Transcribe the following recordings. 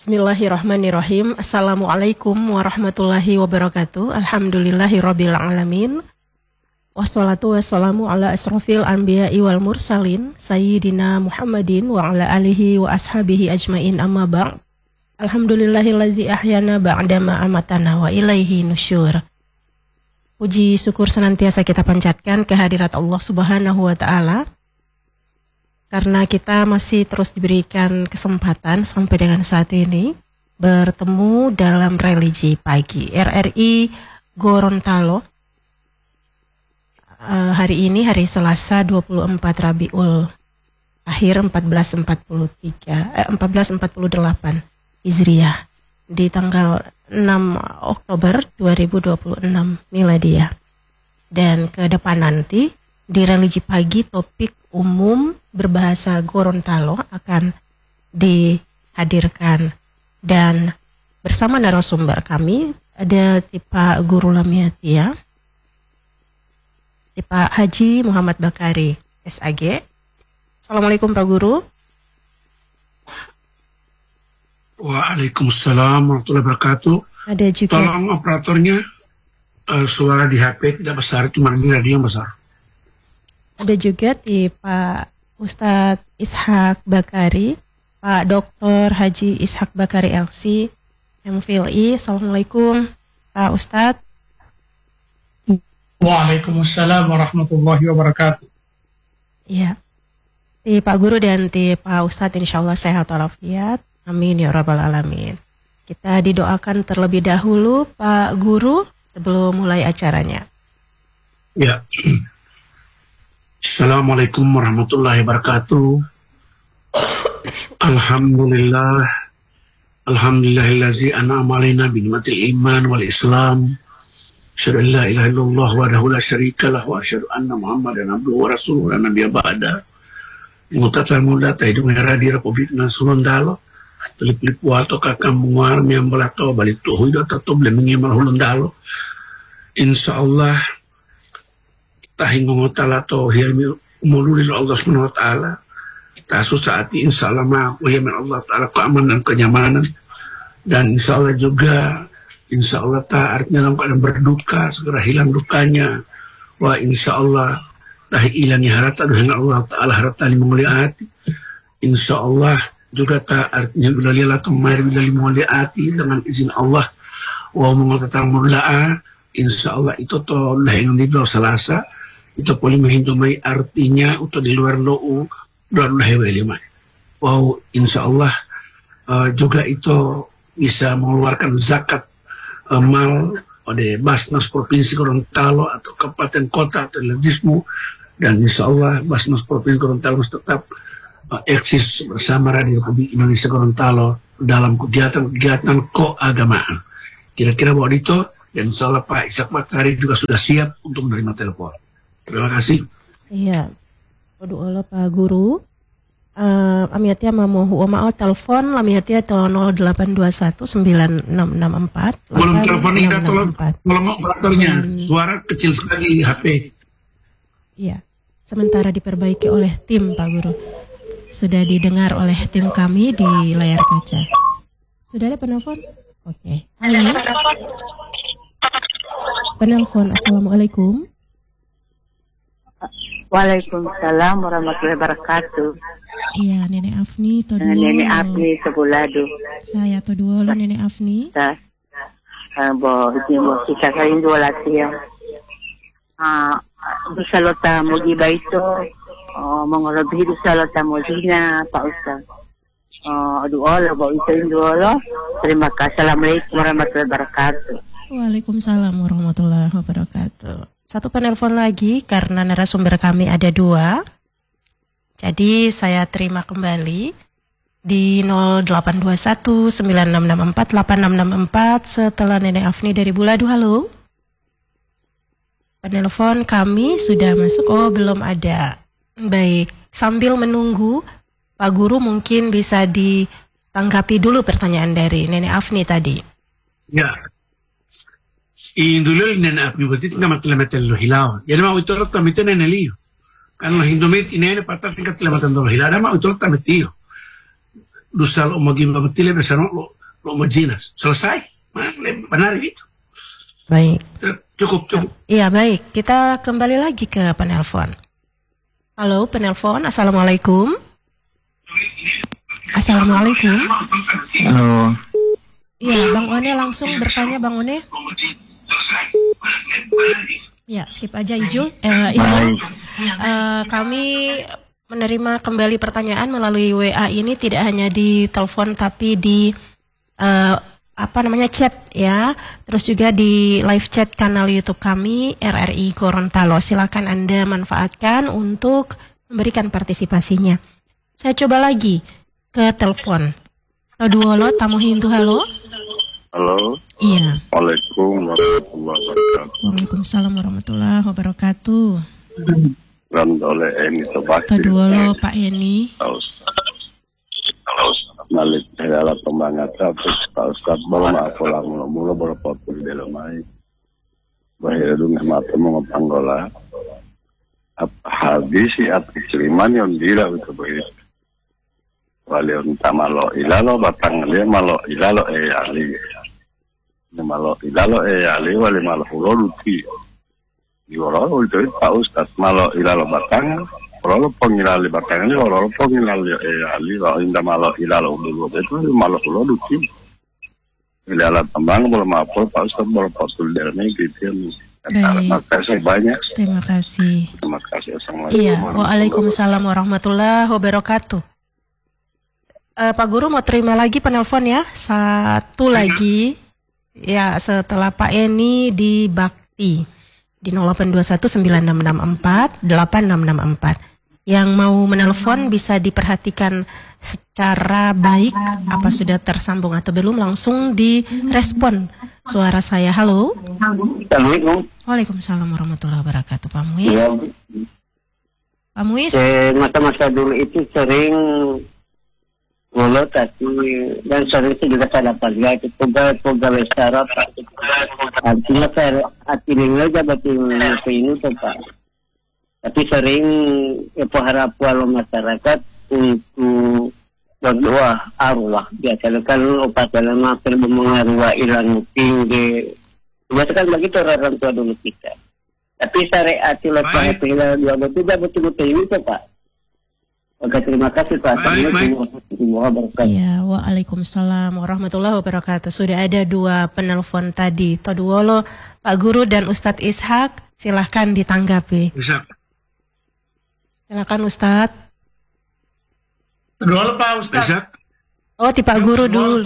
Bismillahirrahmanirrahim. Assalamualaikum warahmatullahi wabarakatuh. Alhamdulillahirabbil alamin. Wassalatu wassalamu ala asrofil anbiya'i wal mursalin sayyidina Muhammadin wa ala alihi wa ashabihi ajmain, amma ba'd. Alhamdulillahillazi ahyana ba'dama amatana wa ilaihi nusyur. Puji syukur senantiasa kita panjatkan kehadirat Allah Subhanahu wa taala, karena kita masih terus diberikan kesempatan sampai dengan saat ini bertemu dalam religi pagi RRI Gorontalo. Hari ini hari Selasa 24 Rabiul Akhir 1448 Hijriah di tanggal 6 Oktober 2026 Miladiah. Dan ke depan nanti di religi pagi topik umum berbahasa Gorontalo akan dihadirkan, dan bersama narasumber kami ada Pak Guru Lamiatia, Pak Haji Muhammad Bakari SAG. Assalamualaikum Pak Guru. Waalaikumsalam warahmatullahi wabarakatuh. Ada juga. Tolong operatornya suara di HP tidak besar, cuma di radio yang besar. Ada juga di Pak Ustadz Ishak Bakari, Pak Dr. Haji Ishak Bakari LC, MPhilI. Assalamualaikum Pak Ustadz. Waalaikumsalam warahmatullahi wabarakatuh. Iya. Di Pak Guru dan di Pak Ustadz insya Allah sehat walafiat. Amin ya rabbal alamin. Kita didoakan terlebih dahulu Pak Guru sebelum mulai acaranya. Ya. Assalamualaikum warahmatullahi wabarakatuh. Alhamdulillah. Alhamdulillahillazi an'ama alaina bi ni'matil iman wal islam. Asyhadu an la ilaha illallah wahdahu la syarika lah wa asyhadu anna Muhammadan abduhu wa rasuluhu la nabiyya ba'da. Mutatal mulata hidung era di Republik Nasional. Telip-lip wato kakam muar miambalato balik tuh hidup atau belum mengimal hulundalo. Insyaallah tahingong ta'ala to hirmi umululil Allah subhanahu wa ta'ala. Tasu saati insyaallah ma'aku yamin Allah ta'ala keamanan, kenyamanan. Dan insyaallah juga insyaallah artinya dalam keadaan berduka segera hilang dukanya. Wa insyaallah tahi ilangi harata dengan Allah ta'ala harata limuliati. Insyaallah juga artinya bila lihat kemarin bila limuliati dengan izin Allah. Wa mengatang mulaa insyaallah itu to lah yang di Selasa. Itu boleh menghindumai artinya untuk di luar lo'u dan lima. Wow, insya Allah juga itu bisa mengeluarkan zakat mal oleh Basnas Provinsi Gorontalo atau Kabupaten Kota atau legismu, dan insya Allah Basnas Provinsi Gorontalo tetap eksis bersama Radio Republik Indonesia Gorontalo dalam kegiatan keagamaan. Kira-kira bahwa itu, dan insya Allah Pak Ishak Bakari juga sudah siap untuk menerima telepon. Terima kasih. Iya. Doa Pak Guru. Amiatia mamohu ma'al telepon lamiatia to 0821 9664. Belum telepon ini tolong operatornya. Suara kecil sekali di HP. Iya. Sementara diperbaiki oleh tim Pak Guru. Sudah didengar oleh tim kami di layar kaca. Sudah ada penelpon? Oke. Halo. Penelpon. Assalamualaikum. Waalaikumsalam warahmatullahi wabarakatuh. Iya, Nenek Afni to dua. Nenek Afni Sebulado. Saya to dua lo Nenek Afni. Bo kita kain dua latihan. Bisa lo tamu di baito. Mengelebih bisa lo tamu dina Pak Ustaz. Doa lo bo itu lo. Terima kasih. Assalamualaikum warahmatullahi wabarakatuh. Waalaikumsalam warahmatullahi wabarakatuh. Satu penelpon lagi karena narasumber kami ada dua. Jadi saya terima kembali di 0821 9664 8664 setelah Nenek Afni dari Bulado. Halo. Penelpon kami sudah masuk. Oh, belum ada. Baik, sambil menunggu Pak Guru mungkin bisa ditanggapi dulu pertanyaan dari Nenek Afni tadi. Ya. Indulul Nenek Afni berarti nggak matlamat lo hilau. Jadi mau itu rata miten Nenek Liu. Kan lo Hindomit ini patah tingkat keselamatan lo hilau. Ada mau itu rata metio. dusa lo magi mabetile besa lo majinas. Selesai. Benar gitu. Baik. Cukup. Iya, baik. Kita kembali lagi ke penelpon. Halo, penelpon. Assalamualaikum. Assalamualaikum. Halo. Iya, Bang One langsung bertanya, Bang One. Ya, skip aja Ijul. Kami menerima kembali pertanyaan melalui WA ini tidak hanya di telepon tapi di chat ya. Terus juga di live chat kanal YouTube kami RRI Gorontalo. Silakan Anda manfaatkan untuk memberikan partisipasinya. Saya coba lagi ke telepon. Toduolo Tamu Hindu, halo. Halo. Iya. Waalaikumsalam warahmatullahi wabarakatuh. Waalaikumsalam warahmatullahi wabarakatuh. Dan oleh Eni Tobaki. Toduolo Pak Eni. Halo. Malik dalam pembangatan Pak Ustaz baru maaf ulang mula berapa pun di lemai. Bahaya dengan mata mengapanggola. Habis at Sliman yang dila itu begitu. Walion tamalo ilalo batang dia malo ilalo ali. Ni malo ilalo ali wali malo huloduti. Di walo itu Pak Ustaz malo ilalo batang. Kalau pengilali batang ini, kalau pengilali ali, kalau indah malo ilalo dulu itu malo huloduti. Ilalo tambang boleh maafkan Pak Ustaz boleh pasul dari gitu. Terima kasih banyak. Terima kasih. Terima kasih. Assalamualaikum. Iya, waalaikumsalam warahmatullahi wabarakatuh. Pak Guru mau terima lagi penelpon ya. Satu lagi. Ya, setelah Pak Eni di Bakti. Di 082196648664. Yang mau menelpon bisa diperhatikan secara baik apa sudah tersambung atau belum, langsung direspon suara saya. Halo. Assalamualaikum. Waalaikumsalam warahmatullahi wabarakatuh. Pak Muiz. Ya. Pak Muiz. Masa-masa dulu itu sering ngolot tapi dan sering itu juga saya dapat ya itu pegawai secara Pak. Artinya saya hati aja batin ini tuh Pak. Tapi sering berharap walau masyarakat untuk berdoa arwah. Biasanya kan obat dalam masker mengarwah ilang tinggi. Biasa kan begitu orang tua dulu kita. Tapi syariat lepas itu dua betul-betul itu Pak. Oke, terima kasih Pak. Ya, waalaikumsalam warahmatullahi wabarakatuh. Sudah ada dua penelpon tadi, Toduolo, Pak Guru dan Ustadz Ishak. Silahkan ditanggapi. Silakan Ustadz. Dulu Pak Ustadz. Oh, di Pak Guru dulu.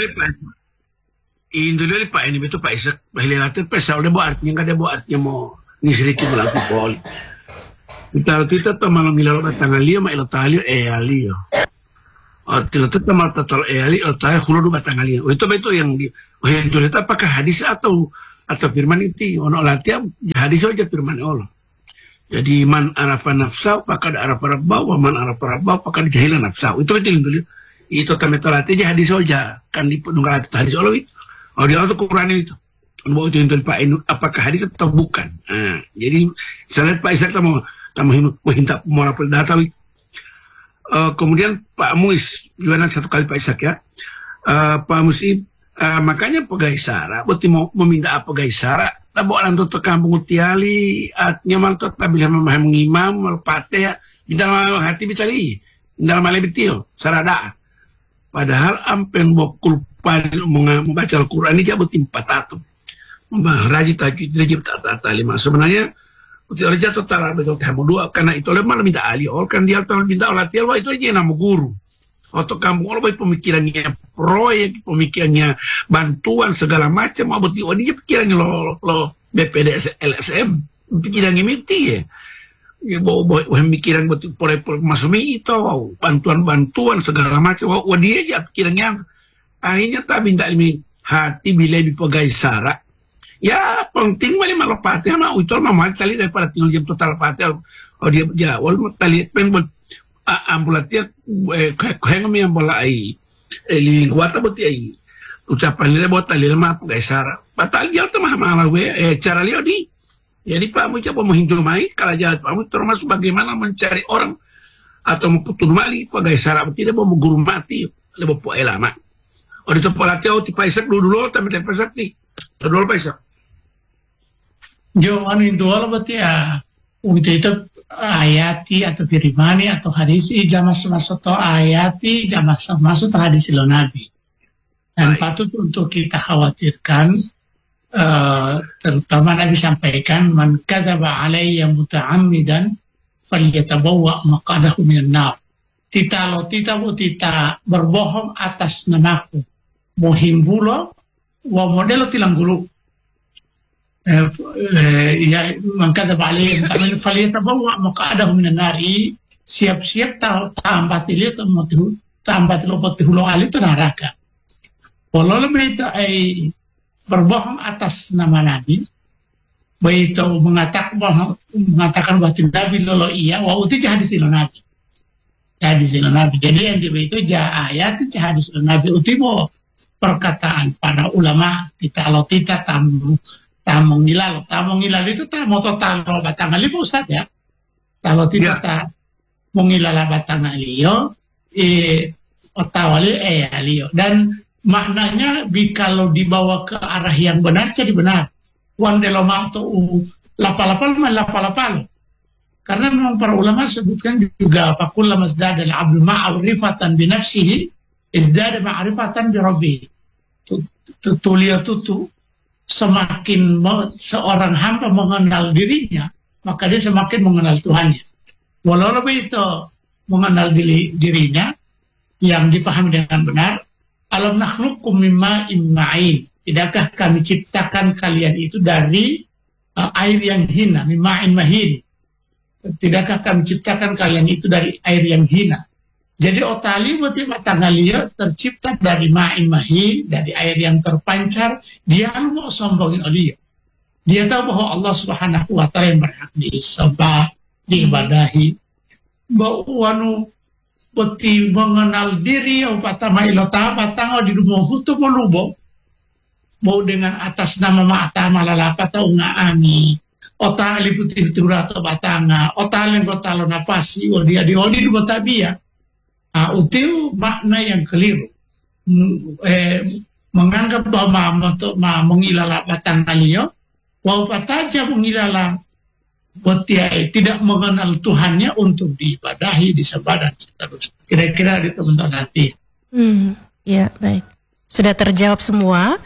Indulili Pak ini betul Pak Ishak. Bahililatin Pak Ishak udah buat artinya, nggak ada buat artinya mau nisriki melakukan poli. Kita malam milalo batang alio ma ilo talio alio. Kita malam tatal alio talio hulu batang alio. Itu yang cerita apakah hadis atau firman itu ono latihan hadis saja firman Allah. Jadi man arafa nafsau pakad arafa rabbau wa man arafa rabbau pakad jahilan nafsau. Itu dulu. Itu tametalati hadis saja kan di penunggal hadis Allah itu. Oh di Allah Quran itu. Bahwa itu Pak Inu apakah hadis atau bukan. Nah, jadi saya lihat Pak Ishak mau hinta moral data itu. Kemudian Pak Muiz juga satu kali Pak Ishak ya. Pak Muiz makanya pegawai sara, berarti mau meminta apa pegawai sara. Tak bawa lantuk ke kampung utiali, artinya malah tak bisa memahami mengimam, melpate ya. Di dalam hati bitali, di dalam malai betil, sarada. Padahal ampen bokul pada membaca Al-Quran ini dia betul 400. Rajin tajwid rajin tata lima. Sebenarnya utia raja total betul kamu dua karena itu lemah minta ahli. Kan dia minta olah tialwa itu aja nama guru. Atau kamu kalau baik pemikirannya proyek, pemikirannya bantuan segala macam, abot di dia pikirannya lo BPD LSM, pikirannya mimpi ya. Bawa pemikiran buat proyek masuk itu, bantuan segala macam, dia aja pikirannya. Akhirnya tak minta ini hati bila dipegai sara. Ya penting malah malah patih mah itu mah tali daripada tinggal jam total patih. Oh dia jawab tali pen buat ambulatia kaya ngomong bola ai lingkuata buat ai ucapan dia buat tali mah pegai sara. Batal dia tuh mah cara lihat di. Jadi Pak Mu coba menghindar mai kalau jahat Pak Mu termasuk bagaimana mencari orang atau memputus mali pegai sara tidak mau guru mati. lebo po elama. O dito po lati o ti paisak dulu tapi ti paisak ti. Dulu paisak. Jo anu itu ala berarti ya untuk itu ayati atau firimani atau hadisi jama masuk to ayati jama masuk to hadis lo nabi. Dan patut untuk kita khawatirkan terutama Nabi sampaikan man kadzaba alayya muta'ammidan falyatabawwa maq'adahu minan nar. Tita berbohong atas namaku mohimbulo wa modelo tilanggulu ya man kadzaba alayya muta'ammidan falyatabawwa maq'adahu minan nar. Siap-siap tambat lo potihulo ali itu neraka. Walau lebih itu berbohong atas nama Nabi, begitu mengatakan bahwa Nabi lolo iya, wah itu hadis ilo Nabi, hadis ilo Nabi. Jadi yang itu ayat itu hadis ilo Nabi utimo perkataan para ulama kita lo tidak tamong ngilal itu tamu total batang alio Ustaz ya, kalau tidak mengilala batang alio otawali alio dan maknanya kalau dibawa ke arah yang benar jadi benar. Wan de lomato lapalapal lapalapal. Karena memang para ulama sebutkan juga faqul lamazdada al-'abdu ma'rifatan bi nafsihi izdada ma'rifatan bi rabbih. Tutu semakin seorang hamba mengenal dirinya, maka dia semakin mengenal Tuhannya. Walau lebih itu mengenal dirinya yang dipahami dengan benar. Alam nakhluqkum mimma imma'in. Tidakkah kami ciptakan kalian itu dari air yang hina, mimma'in mahin. Tidakkah kami ciptakan kalian itu dari air yang hina. Jadi otali berarti matangalia tercipta dari ma'in mahin, dari air yang terpancar. Dia mau sombongin dia. Dia tahu bahwa Allah Subhanahu wa ta'ala yang berhak disembah, diibadahi. Bahwa peti mengenal diri o patama ilota patang o di rumah hutu molubo mau dengan atas nama mata malalapa tau ngaani ota ali putih turato batanga ota lenggota lo napasi o dia di odi dua tabia utiu makna yang keliru menganggap bahwa mengilala batang alio wau pataja mengilala Botiai tidak mengenal Tuhannya untuk diibadahi, disembah dan seterusnya. Kira-kira itu bentuk hati. Ya baik. Sudah terjawab semua.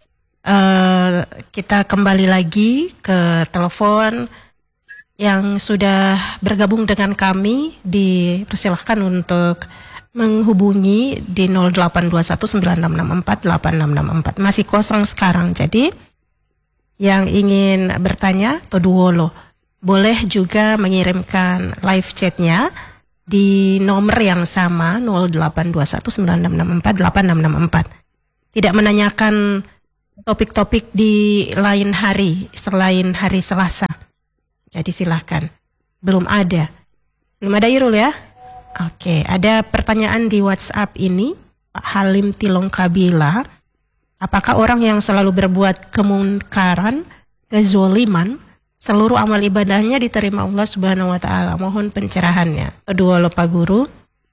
Kita kembali lagi ke telepon yang sudah bergabung dengan kami. Dipersilahkan untuk menghubungi di 082196648664. Masih kosong sekarang. Jadi yang ingin bertanya Toduolo boleh juga mengirimkan live chatnya di nomor yang sama 082196648664. Tidak menanyakan topik-topik di lain hari selain hari Selasa. Jadi silahkan. Belum ada Irul ya? Oke, ada pertanyaan di WhatsApp ini Pak Halim Tilongkabila. Apakah orang yang selalu berbuat kemungkaran, kezoliman, seluruh amal ibadahnya diterima Allah Subhanahu wa ta'ala? Mohon pencerahannya. Kedua Pak Guru.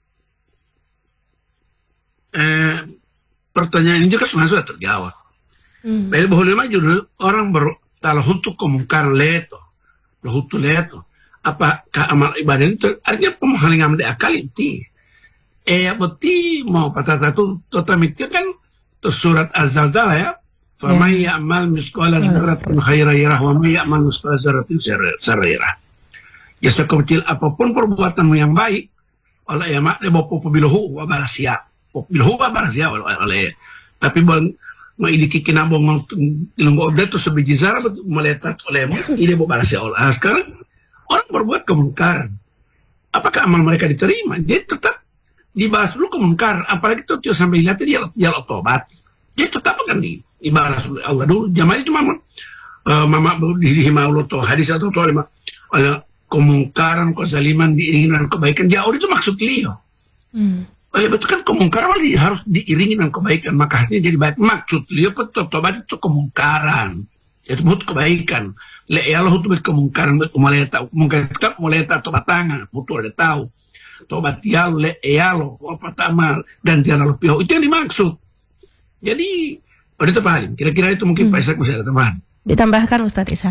Pertanyaan ini juga sebenarnya sudah terjawab. Boleh maju orang kalau hutu kemungkaran leto. Hutu leto. Apakah amal ibadah itu artinya pemahalingan di akal itu? Beti mau patah itu totamiti kan surat Az-Zalzalah ya. فَمَنْ يَعْمَلْ مِسْقَالَ ذَرَّةٍ خَيْرًا يَرَهُ وَمَنْ يَعْمَلْ مِسْقَالَ ذَرَّةٍ شَرًّا يَرَهُ. Ya sekecil apapun perbuatanmu yang baik, oleh ya mak debo pobilahu wa barasia. Pobilahu wa barasia oleh. Tapi bang maidiki kinabong ilunggo obda tu sebiji zara meletat olehmu ide bo barasia oleh. Sekarang orang berbuat kemungkaran. Apakah amal mereka diterima? Dia tetap dibahas dulu kemungkaran. Apalagi tuh sampai lihat dia tobat. Dia tetap akan dibalas oleh Allah dulu. Jamaah cuma mama dihimaulah tuh hadis atau tuh lima kemungkaran, kezaliman, diiringi dengan kebaikan. Jauh itu maksud beliau. Betul kan kemungkaran harus diiringi dengan kebaikan. Maka hatinya jadi baik. Maksud beliau tobat itu kemungkaran. Itu buat kebaikan. Le Allah itu buat kemungkaran, buat mulai tahu. Mungkin kita mulai tahu tobat tangan. Betul ada tahu. tobat le eyalo apa tamal dan tiada lebih itu yang dimaksud. Jadi pada tepat kira-kira itu mungkin Pak Ishak masih ada tambahan. Ditambahkan Ustadz Ishak.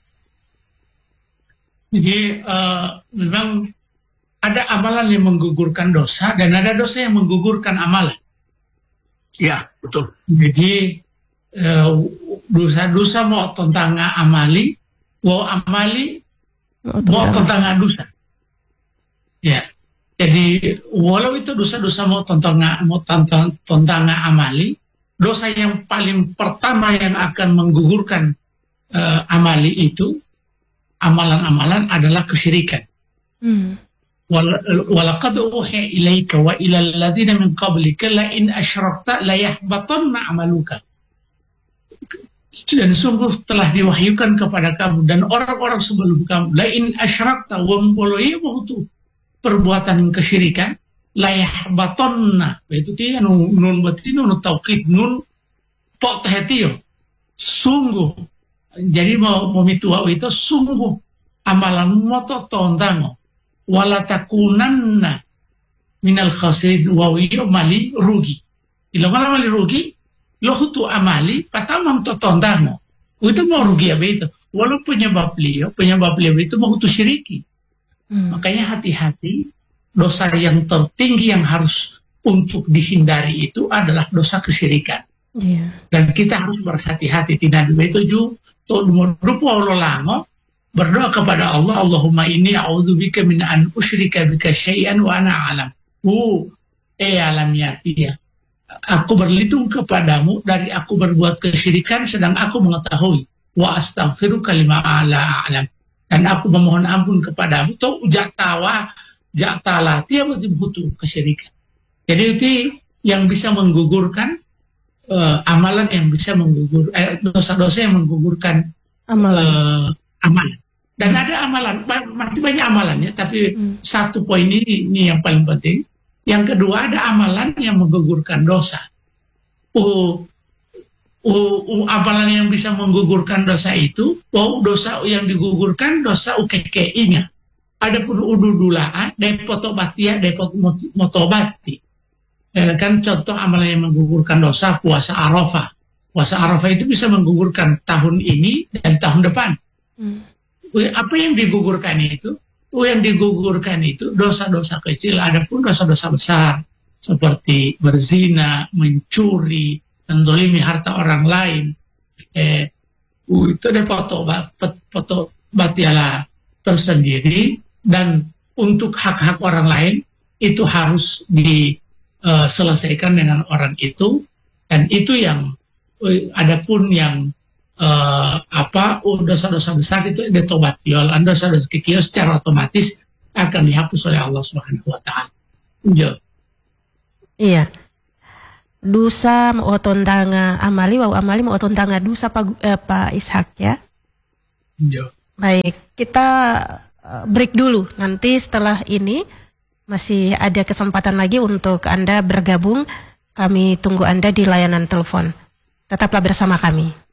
Jadi memang ada amalan yang menggugurkan dosa dan ada dosa yang menggugurkan amalan. Ya, betul. Jadi dosa-dosa mau tentang amali, mau tentang dosa. Ya. Jadi walau itu dosa-dosa mau tentang amali, dosa yang paling pertama yang akan menggugurkan amali itu amalan-amalan adalah kesyirikan. Walaqad uhiya ilaika wa ilal ladzina min qablika la in asyrakta la yahbatanna amaluka. Dan sungguh telah diwahyukan kepada kamu dan orang-orang sebelum kamu, la in asyrakta wa itu perbuatan kesyirikan, la yahbatanna, itu dia nun batin nun taukid nun pok tahetio. Sungguh, jadi mau mitua itu sungguh amalan moto tondango wala takunanna minal khasirin wa mali rugi. Ilo mali rugi lo hutu amali patamam to tondango. Itu mau rugi apa itu? Walau penyebab beliau itu mau hutu syiriki. Makanya hati-hati, dosa yang tertinggi yang harus untuk dihindari itu adalah dosa kesyirikan. Dan kita harus berhati-hati tidak itu berdoa kepada Allah, Allahumma inni a'udzubika min an usyrika bika syai'an wa ana alam. Alam yati ya. Aku berlindung kepadamu dari aku berbuat kesyirikan sedang aku mengetahui. Wa astaghfiruka lima ala alam. Dan aku memohon ampun kepadamu. Tuh jatalah tiap butuh kesyirikan. Jadi itu yang bisa menggugurkan amalan yang bisa menggugur dosa-dosa yang menggugurkan amalan. Dan ada amalan, masih banyak amalannya, tapi satu poin ini yang paling penting. Yang kedua ada amalan yang menggugurkan dosa. Amalan yang bisa menggugurkan dosa itu, dosa yang digugurkan dosa ukekeinya. Ada pun ududulaan, depot batia, depot motobati. Kan contoh amalan yang menggugurkan dosa puasa Arafah. Puasa Arafah itu bisa menggugurkan tahun ini dan tahun depan. Apa yang digugurkan itu? Yang digugurkan itu dosa-dosa kecil, adapun dosa-dosa besar seperti berzina, mencuri, menzalimi harta orang lain. Itu ada foto batiala tersendiri, dan untuk hak-hak orang lain itu harus diselesaikan dengan orang itu, dan itu yang adapun yang dosa-dosa besar itu ditobat yolan, dosa-dosa kecil secara otomatis akan dihapus oleh Allah Subhanahu wa taala. Iya. Dosa mau tontanga amali mau tontanga dosa Pak Ishak ya. Baik, kita break dulu. Nanti setelah ini masih ada kesempatan lagi untuk Anda bergabung. Kami tunggu Anda di layanan telepon. Tetaplah bersama kami.